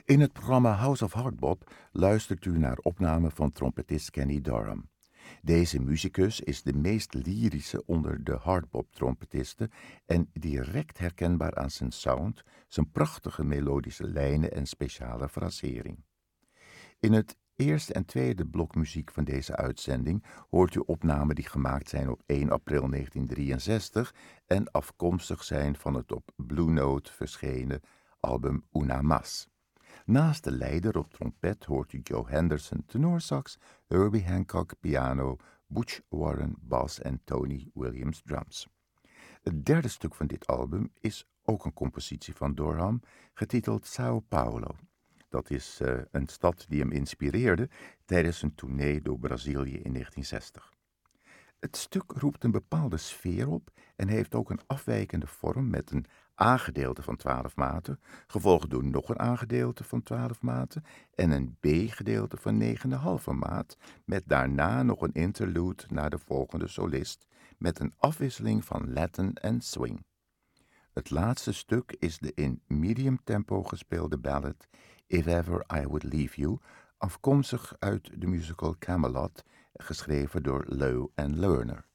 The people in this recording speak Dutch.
In het programma House of Hardbop luistert u naar opnamen van trompetist Kenny Dorham. Deze muzikus is de meest lyrische onder de hardbop-trompetisten en direct herkenbaar aan zijn sound, zijn prachtige melodische lijnen en speciale frasering. In het eerste en tweede blok muziek van deze uitzending hoort u opnamen die gemaakt zijn op 1 april 1963 en afkomstig zijn van het op Blue Note verschenen album Una Mas. Naast de leider op trompet hoort u Joe Henderson tenorsax, Herbie Hancock piano, Butch Warren bas en Tony Williams drums. Het derde stuk van dit album is ook een compositie van Dorham, getiteld Sao Paulo. Dat is een stad die hem inspireerde tijdens een tournee door Brazilië in 1960. Het stuk roept een bepaalde sfeer op en heeft ook een afwijkende vorm met een A-gedeelte van 12 maten, gevolgd door nog een A-gedeelte van 12 maten en een B-gedeelte van 9,5 maat, met daarna nog een interlude naar de volgende solist, met een afwisseling van Latin en swing. Het laatste stuk is de in medium tempo gespeelde ballad If Ever I Would Leave You, afkomstig uit de musical Camelot, geschreven door Lowe en Lerner.